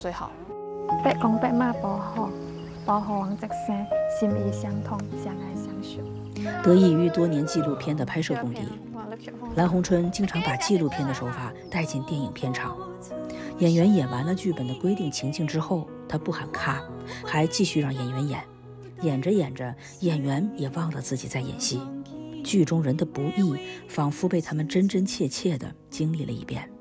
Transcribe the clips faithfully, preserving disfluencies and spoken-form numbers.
最好。 白公白马保好，保好王泽山，心意相通，相爱相守。 得益于多年纪录片的拍摄功底，蓝红春经常把纪录片的手法带进电影片场。演员演完了剧本的规定情境之后，他不喊咔，还继续让演员演。演着演着，演员也忘了自己在演戏，剧中人的不易仿佛被他们真真切切地经历了一遍。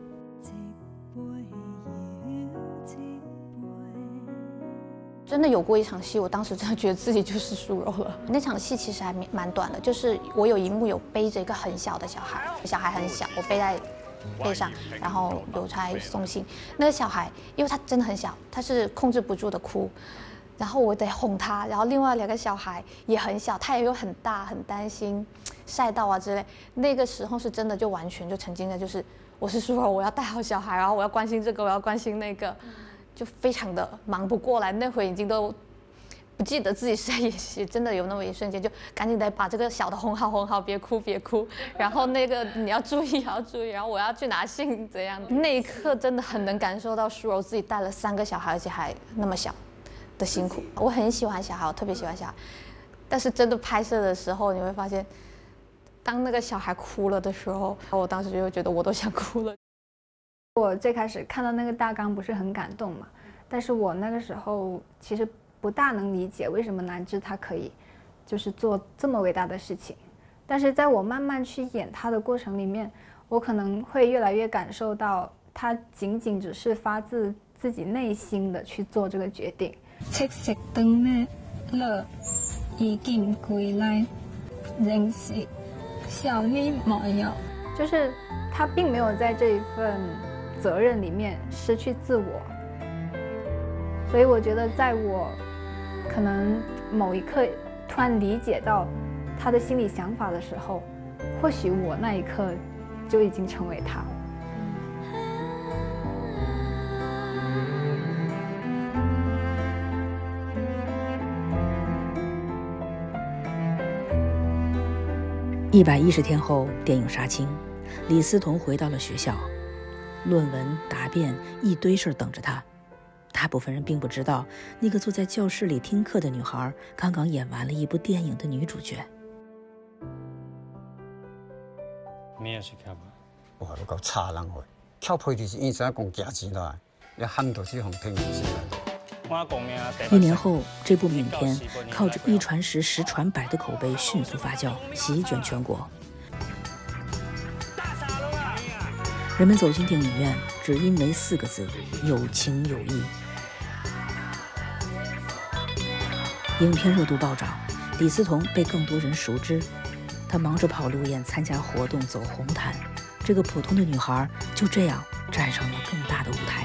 真的有过一场戏，我当时真的觉得自己就是树柔了。那场戏其实还蛮短的，就是我有一幕有背着一个很小的小孩，小孩很小，我背在背上，然后邮差送信。那个小孩，因为他真的很小，他是控制不住的哭，然后我得哄他。然后另外两个小孩也很小，他也有很大，很担心晒到啊之类。那个时候是真的就完全就沉浸在就是我是树柔，我要带好小孩，然后我要关心这个，我要关心那个。就非常的忙不过来，那会已经都不记得自己是在演戏，真的有那么一瞬间，就赶紧得把这个小的哄好哄好，别哭别哭，然后那个你要注意要注意，然后我要去拿信怎样？那一刻真的很能感受到树柔自己带了三个小孩，而且还那么小的辛苦。我很喜欢小孩，我特别喜欢小孩，但是真的拍摄的时候，你会发现，当那个小孩哭了的时候，我当时就会觉得我都想哭了。 我最开始看到那个大纲不是很感动嘛，但是我那个时候其实不大能理解为什么南枝他可以就是做这么伟大的事情，但是在我慢慢去演他的过程里面，我可能会越来越感受到他仅仅只是发自自己内心的去做这个决定。 七夕灯呢乐已經歸來，仍是小女沒有， 就是他并没有在这一份责任里面失去自我，所以我觉得在我可能某一刻突然理解到他的心理想法的时候，或许我那一刻就已经成为他了。 一百一十天后，电影杀青，李思彤回到了学校。论文、答辩，一堆事儿等着他。大部分人并不知道，那个坐在教室里听课的女孩，刚刚演完了一部电影的女主角。 咩事卡吧？ 哇，都夠差人喎！跳配電視，因為講價錢啦，你喊到是紅聽唔先啦。 一年后，这部影片靠着一传十、十传百的口碑迅速发酵，席卷全国。人们走进电影院，只因为四个字：有情有义。影片热度暴涨，李思彤被更多人熟知。她忙着跑路演、参加活动、走红毯，这个普通的女孩就这样站上了更大的舞台。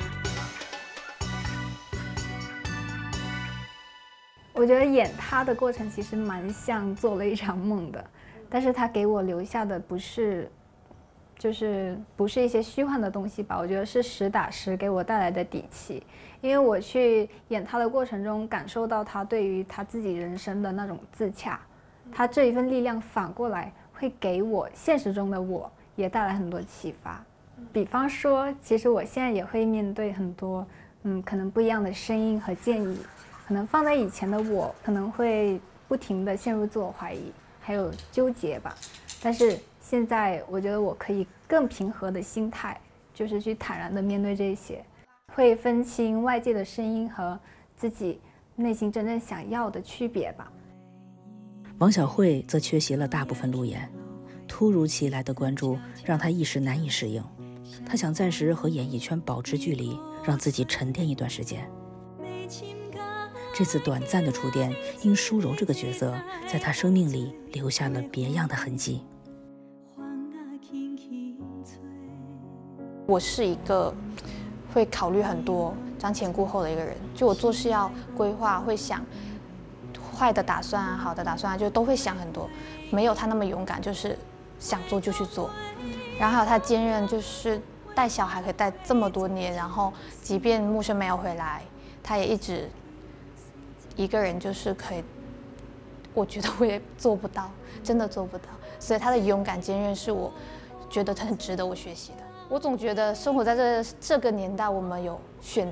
我觉得演她的过程其实蛮像做了一场梦的，但是她给我留下的不是。就是不是一些虚幻的东西吧，我觉得是实打实给我带来的底气。因为我去演他的过程中，感受到他对于他自己人生的那种自洽，他这一份力量反过来会给我现实中的我也带来很多启发。比方说，其实我现在也会面对很多嗯可能不一样的声音和建议，可能放在以前的我可能会不停地陷入自我怀疑，还有纠结吧，但是。现在我觉得我可以更平和的心态，就是去坦然的面对这些，会分清外界的声音和自己内心真正想要的区别吧。 王小慧则缺席了大部分路演，突如其来的关注让她一时难以适应，她想暂时和演艺圈保持距离，让自己沉淀一段时间。这次短暂的触电，因舒柔这个角色在她生命里留下了别样的痕迹。 我是一个会考虑很多、瞻前顾后的一个人。就我做事要规划，会想坏的打算啊、好的打算啊，就都会想很多。没有他那么勇敢，就是想做就去做。然后还有他坚韧，就是带小孩可以带这么多年，然后即便木生没有回来，他也一直一个人，就是可以。我觉得我也做不到，真的做不到。所以他的勇敢坚韧是我觉得很值得我学习的。 我总觉得生活在这这个年代，我们有选